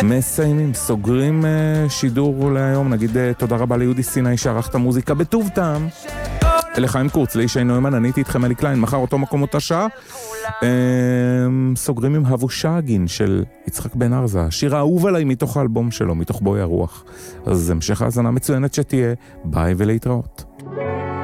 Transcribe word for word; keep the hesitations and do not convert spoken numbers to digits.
מסיימים, סוגרים uh, שידור להיום, נגיד uh, תודה רבה ליהודי סיני שערך את המוזיקה בטוב טעם. לחיים קורץ, לאישי נוימן, אני הייתי איתכם אלי קליין, מחר אותו מקום אותה שעה. Uh, סוגרים עם הבושגין של יצחק בן ארזה, שיר האהוב עליי מתוך האלבום שלו, מתוך בוי הרוח. אז המשך האזנה מצוינת שתהיה, ביי ולהתראות.